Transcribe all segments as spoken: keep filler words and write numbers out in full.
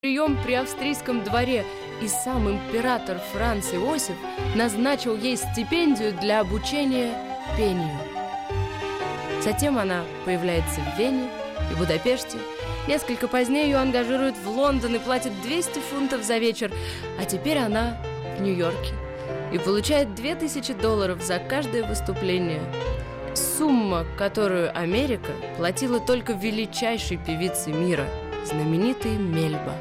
прием при австрийском дворе, и сам император Франц Иосиф назначил ей стипендию для обучения пению. Затем она появляется в Вене и Будапеште. Несколько позднее ее ангажируют в Лондон и платят двести фунтов за вечер. А теперь она в Нью-Йорке и получает две тысячи долларов за каждое выступление. Сумма, которую Америка платила только величайшей певице мира, знаменитой Мельба.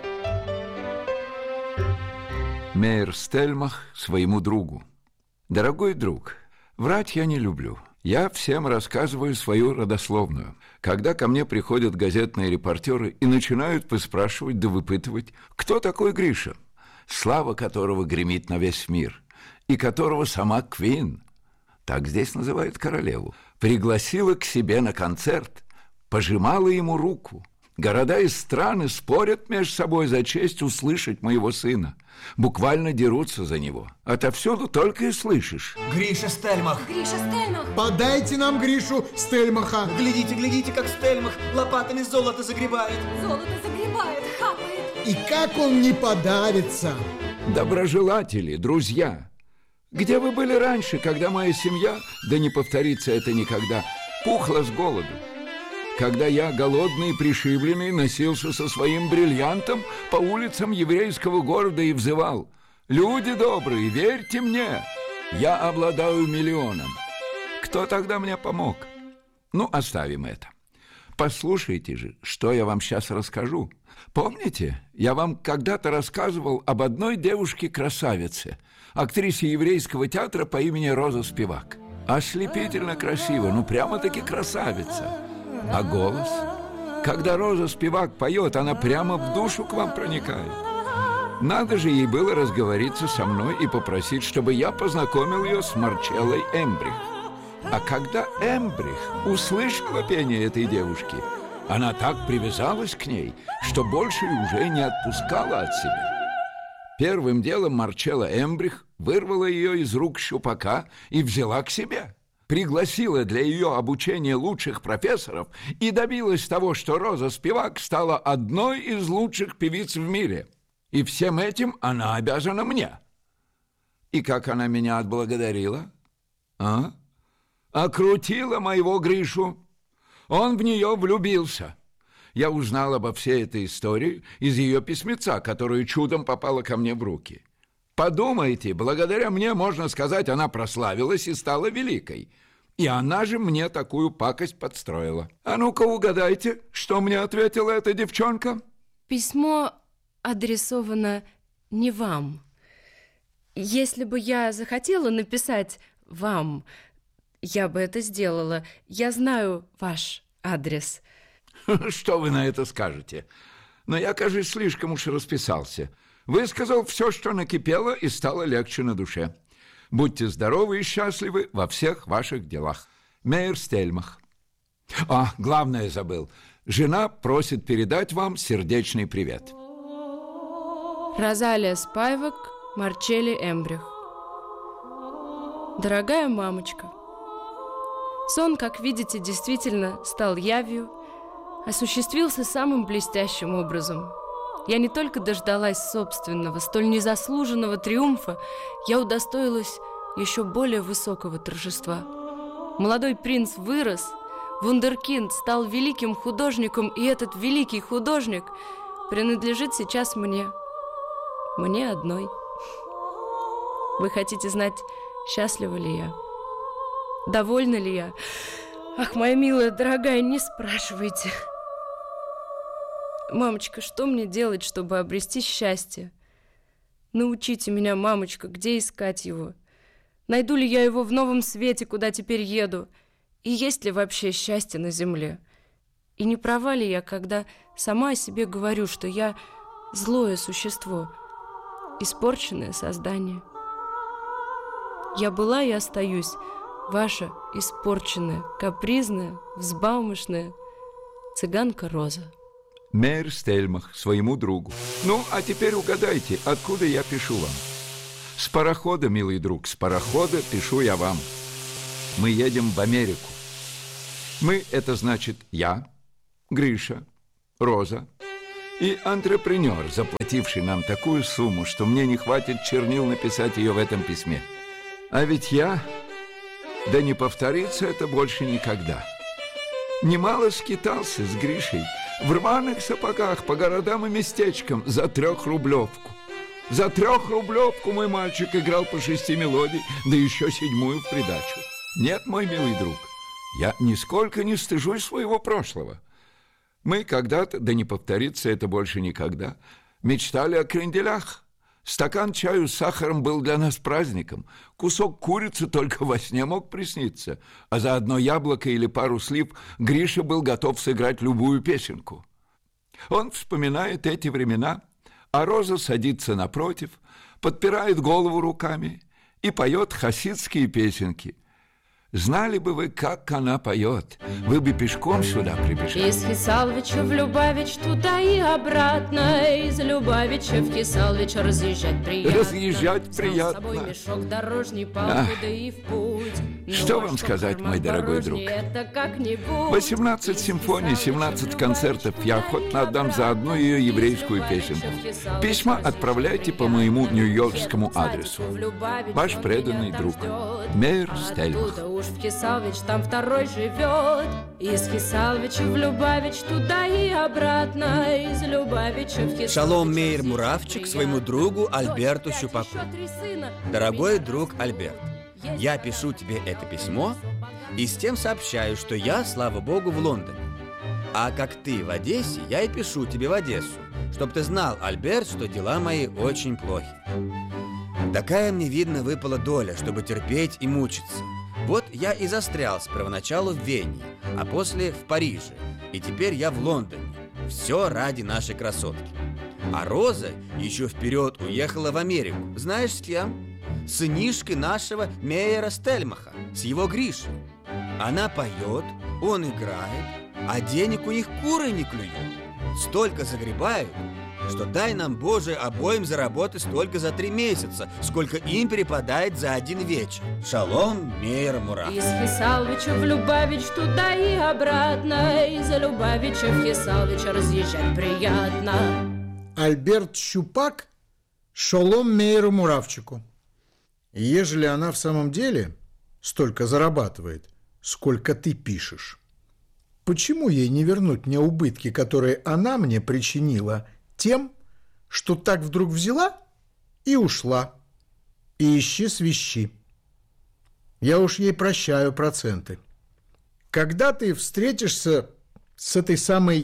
Мейер Стельмах своему другу. Дорогой друг, врать я не люблю. Я всем рассказываю свою родословную. Когда ко мне приходят газетные репортеры и начинают выспрашивать да выпытывать, кто такой Гриша, слава которого гремит на весь мир, и которого сама Квин, так здесь называют королеву, пригласила к себе на концерт, пожимала ему руку. Города и страны спорят между собой за честь услышать моего сына. Буквально дерутся за него. Отовсюду только и слышишь: Гриша Стельмах! Гриша Стельмах! Подайте нам Гришу Стельмаха! Глядите, глядите, как Стельмах лопатами золото загребает! Золото загребает, хапает! И как он не подавится! Доброжелатели, друзья, где вы были раньше, когда моя семья, да не повторится это никогда, пухла с голоду? Когда я, голодный и пришибленный, носился со своим бриллиантом по улицам еврейского города и взывал: «Люди добрые, верьте мне, я обладаю миллионом». Кто тогда мне помог? Ну, оставим это. Послушайте же, что я вам сейчас расскажу. Помните, я вам когда-то рассказывал об одной девушке-красавице, актрисе еврейского театра по имени Роза Спивак. Ослепительно красиво, ну прямо-таки красавица. А голос? Когда Роза Спивак поет, она прямо в душу к вам проникает. Надо же ей было разговориться со мной и попросить, чтобы я познакомил ее с Марчеллой Эмбрих. А когда Эмбрих услышала пение этой девушки, она так привязалась к ней, что больше уже не отпускала от себя. Первым делом Марчелла Эмбрих вырвала ее из рук щупака и взяла к себе. Пригласила для ее обучения лучших профессоров и добилась того, что Роза Спивак стала одной из лучших певиц в мире. И всем этим она обязана мне. И как она меня отблагодарила? А? Окрутила моего Гришу. Он в нее влюбился. Я узнал обо всей этой истории из ее письмеца, которое чудом попало ко мне в руки. Подумайте, благодаря мне, можно сказать, она прославилась и стала великой. И она же мне такую пакость подстроила. А ну-ка угадайте, что мне ответила эта девчонка? Письмо адресовано не вам. Если бы я захотела написать вам, я бы это сделала. Я знаю ваш адрес. Что вы на это скажете? Но я, кажется, слишком уж расписался. Высказал все, что накипело, и стало легче на душе. Будьте здоровы и счастливы во всех ваших делах. Мейер Стельмах. А, главное забыл. Жена просит передать вам сердечный привет. Розалия Спайвак, Марчелли Эмбрих. Дорогая мамочка, сон, как видите, действительно стал явью, осуществился самым блестящим образом. Я не только дождалась собственного, столь незаслуженного триумфа, я удостоилась еще более высокого торжества. Молодой принц вырос, вундеркинд стал великим художником, и этот великий художник принадлежит сейчас мне. Мне одной. Вы хотите знать, счастлива ли я? Довольна ли я? Ах, моя милая, дорогая, не спрашивайте. Мамочка, что мне делать, чтобы обрести счастье? Научите меня, мамочка, где искать его? Найду ли я его в новом свете, куда теперь еду? И есть ли вообще счастье на земле? И не права ли я, когда сама о себе говорю, что я злое существо, испорченное создание? Я была и остаюсь ваша испорченная, капризная, взбалмошная цыганка Роза. Мейер Стельмах своему другу. Ну, а теперь угадайте, откуда я пишу вам. С парохода, милый друг, с парохода пишу я вам. Мы едем в Америку. Мы — это значит я, Гриша, Роза И антрепренер, заплативший нам такую сумму, что мне не хватит чернил написать ее в этом письме. А ведь я... Да не повторится это больше никогда. Немало скитался с Гришей в рваных сапогах по городам и местечкам за трехрублевку. За трехрублевку мой мальчик играл по шести мелодий, да еще седьмую в придачу. Нет, мой милый друг, я нисколько не стыжусь своего прошлого. Мы когда-то, да не повторится это больше никогда, мечтали о кренделях. Стакан чаю с сахаром был для нас праздником. Кусок курицы только во сне мог присниться, а за одно яблоко или пару слив Гриша был готов сыграть любую песенку. Он вспоминает эти времена, а Роза садится напротив, подпирает голову руками и поет хасидские песенки. Знали бы вы, как она поет, вы бы пешком сюда прибежали. Из Хисалвича в Любавич туда и обратно, из Любавича в Хисалвич разъезжать приятно. Разъезжать приятно. С собой мешок дорожный, палку, да и в путь. Что Ну, вам что сказать, мой дорогой друг? Это как-нибудь. восемнадцать симфоний, семнадцать концертов я охотно отдам за одну ее еврейскую песенку. Письма отправляйте по моему нью-йоркскому адресу. Ваш преданный друг Мейер Стельмах. Уж в Хисалвич там второй живет. Из Хисалвича в Любавич туда и обратно, из Любавича в Хисалвич. Шалом Мейер Муравчик своему другу Альберту Щупаку. Дорогой друг Альберт, я пишу тебе это письмо и с тем сообщаю, что я, слава богу, в Лондоне. А как ты в Одессе, я и пишу тебе в Одессу, чтоб ты знал, Альберт, что дела мои очень плохи. Такая мне, видно, выпала доля, чтобы терпеть и мучиться. Вот я и застрял с первоначалу в Вене, а после в Париже, и теперь я в Лондоне. Все ради нашей красотки. А Роза еще вперед уехала в Америку. Знаешь, с кем? С сынишкой нашего Мейера Стельмаха, с его Гришей. Она поет, он играет, а денег у них куры не клюют. Столько загребают, что дай нам, Боже, обоим заработать столько за три месяца, сколько им перепадает за один вечер. Шалом, Мейер Муравчик. Из Хисалвича в Любавич туда и обратно, из Любавича в Хисалвич разъезжать приятно. Альберт Щупак шалом Мейеру Муравчику. И ежели она в самом деле столько зарабатывает, сколько ты пишешь, почему ей не вернуть мне убытки, которые она мне причинила тем, что так вдруг взяла и ушла, и ищи свищи? Я уж ей прощаю проценты. Когда ты встретишься с этой самой,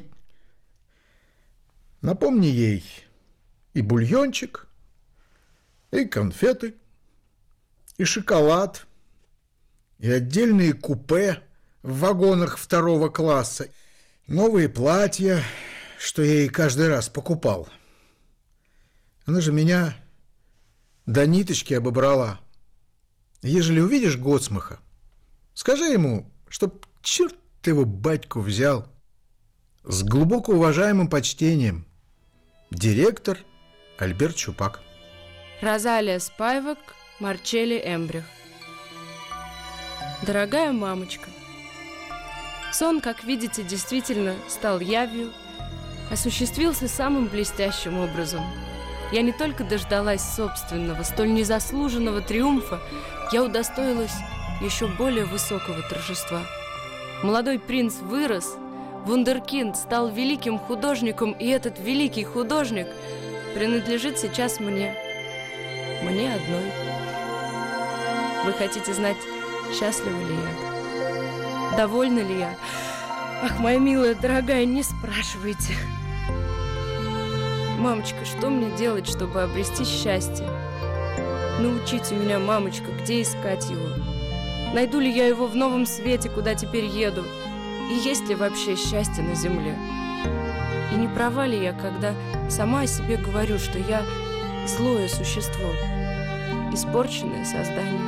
напомни ей и бульончик, и конфеты, и шоколад, и отдельные купе в вагонах второго класса, новые платья, что я ей каждый раз покупал. Она же меня до ниточки обобрала. Ежели увидишь Гоцмаха, скажи ему, чтоб черт его батьку взял. С глубоко уважаемым почтением, директор Альберт Щупак. Розалия Спайвак, Марчелли Эмбрих. Дорогая мамочка, сон, как видите, действительно стал явью, осуществился самым блестящим образом. Я не только дождалась собственного, столь незаслуженного триумфа, я удостоилась еще более высокого торжества. Молодой принц вырос, вундеркинд стал великим художником, и этот великий художник принадлежит сейчас мне, мне одной. Вы хотите знать, счастлива ли я? Довольна ли я? Ах, моя милая, дорогая, не спрашивайте. Мамочка, что мне делать, чтобы обрести счастье? Научите меня, мамочка, где искать его? Найду ли я его в новом свете, куда теперь еду? И есть ли вообще счастье на земле? И не права ли я, когда сама о себе говорю, что я злое существо, испорченное создание?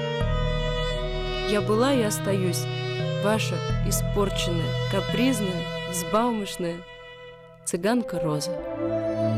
Я была и остаюсь ваша испорченная, капризная, взбалмошная цыганка Роза.